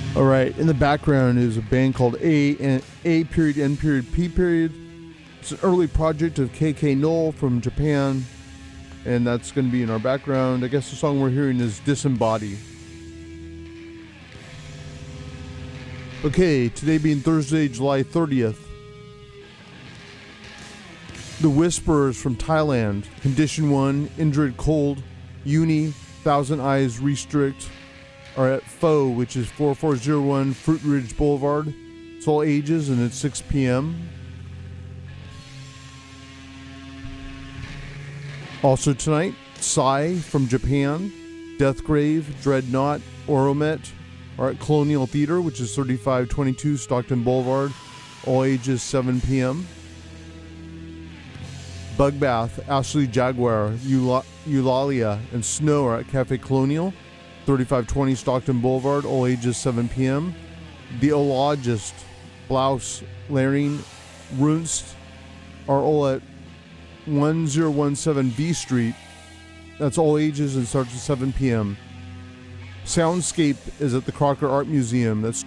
All right, in the background is a band called A period N period P period. It's an early project of KK Knoll from Japan, and that's going to be in our background. I guess the song we're hearing is Disembody. Okay, today being Thursday, July 30th. The Whisperers from Thailand, Condition 1, Indrid Cold, Uni, Thousand Eyes Restrict, are at Foe, which is 4401 Fruit Ridge Boulevard. It's all ages and it's 6 p.m. Also tonight, Psy from Japan, Deathgrave, Dreadnought, Oromet are at Colonial Theater, which is 3522 Stockton Boulevard, all ages 7 p.m. Bugbath, Ashley Jaguar, Eulalia, and Snow are at Cafe Colonial, 3520 Stockton Boulevard, all ages 7 p.m. The Ologist, Blouse, Laring, Runst are all at 1017 V Street. That's all ages and starts at 7 p.m. Soundscape is at the Crocker Art Museum. That's